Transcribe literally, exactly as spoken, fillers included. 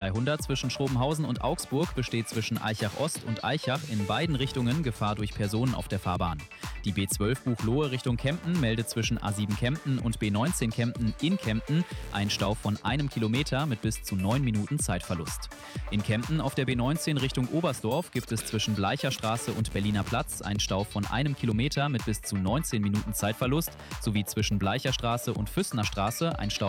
dreihundert zwischen Schrobenhausen und Augsburg besteht zwischen Aichach Ost und Aichach in beiden Richtungen Gefahr durch Personen auf der Fahrbahn. Die B zwölf Buchloe Richtung Kempten meldet zwischen A sieben Kempten und B neunzehn Kempten in Kempten einen Stau von einem Kilometer mit bis zu neun Minuten Zeitverlust. In Kempten auf der B neunzehn Richtung Oberstdorf gibt es zwischen Bleicher Straße und Berliner Platz einen Stau von einem Kilometer mit bis zu neunzehn Minuten Zeitverlust sowie zwischen Bleicher Straße und Füßner Straße ein Stau